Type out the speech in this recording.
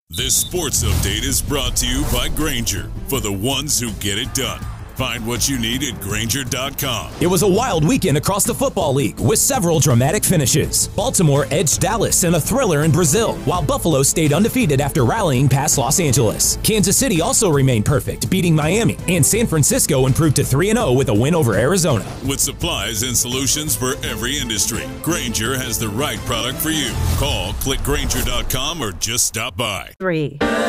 This sports update is brought to you by Grainger, for the ones who get it done. Find what you need at Grainger.com. It was a wild weekend across the football league with several dramatic finishes. Baltimore edged Dallas in a thriller in Brazil, while Buffalo stayed undefeated after rallying past Los Angeles. Kansas City also remained perfect, beating Miami, and San Francisco improved to 3-0 with a win over Arizona. With supplies and solutions for every industry, Grainger has the right product for you. Call, click Grainger.com, or just stop by. 3.